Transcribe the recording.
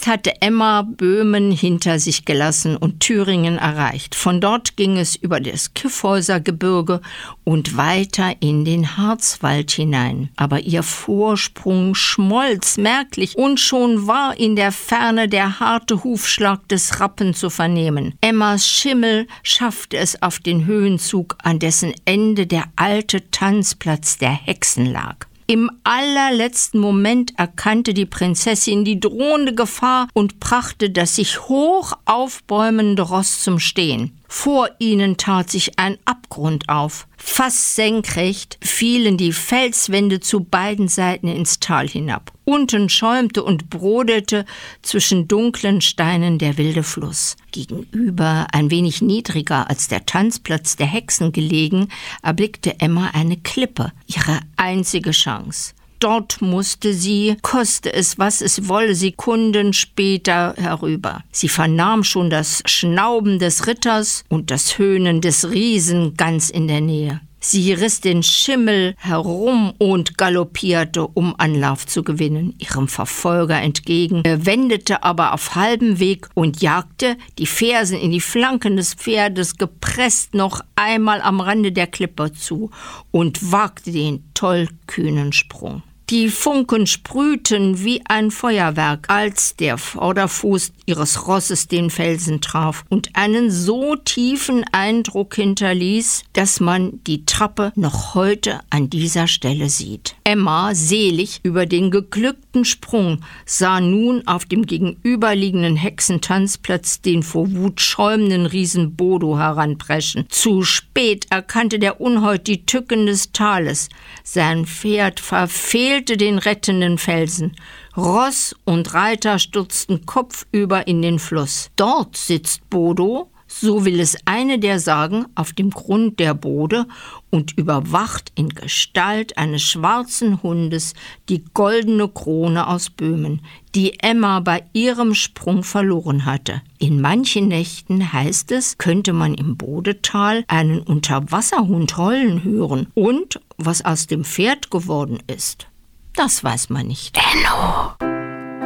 Jetzt hatte Emma Böhmen hinter sich gelassen und Thüringen erreicht. Von dort ging es über das Kyffhäusergebirge und weiter in den Harzwald hinein. Aber ihr Vorsprung schmolz merklich und schon war in der Ferne der harte Hufschlag des Rappen zu vernehmen. Emmas Schimmel schaffte es auf den Höhenzug, an dessen Ende der alte Tanzplatz der Hexen lag. Im allerletzten Moment erkannte die Prinzessin die drohende Gefahr und brachte das sich hoch aufbäumende Ross zum Stehen. Vor ihnen tat sich ein Abgrund auf. Fast senkrecht fielen die Felswände zu beiden Seiten ins Tal hinab. Unten schäumte und brodelte zwischen dunklen Steinen der wilde Fluss. Gegenüber, ein wenig niedriger als der Tanzplatz der Hexen gelegen, erblickte Emma eine Klippe, ihre einzige Chance. Dort musste sie, koste es, was es wolle, Sekunden später herüber. Sie vernahm schon das Schnauben des Ritters und das Höhnen des Riesen ganz in der Nähe. Sie riss den Schimmel herum und galoppierte, um Anlauf zu gewinnen, ihrem Verfolger entgegen, wendete aber auf halbem Weg und jagte, die Fersen in die Flanken des Pferdes gepresst, noch einmal am Rande der Klippe zu und wagte den tollkühnen Sprung. Die Funken sprühten wie ein Feuerwerk, als der Vorderfuß ihres Rosses den Felsen traf und einen so tiefen Eindruck hinterließ, dass man die Trappe noch heute an dieser Stelle sieht. Emma, selig über den geglückten Sprung, sah nun auf dem gegenüberliegenden Hexentanzplatz den vor Wut schäumenden Riesen Bodo heranpreschen. Zu spät erkannte der Unhold die Tücken des Tales. Sein Pferd verfehlte den rettenden Felsen. Ross und Reiter stürzten kopfüber in den Fluss. Dort sitzt Bodo, so will es eine der sagen, auf dem Grund der Bode und überwacht in Gestalt eines schwarzen Hundes die goldene Krone aus Böhmen, die Emma bei ihrem Sprung verloren hatte. In manchen Nächten, heißt es, könnte man im Bodetal einen Unterwasserhund heulen hören. Und was aus dem Pferd geworden ist, das weiß man nicht. Enno!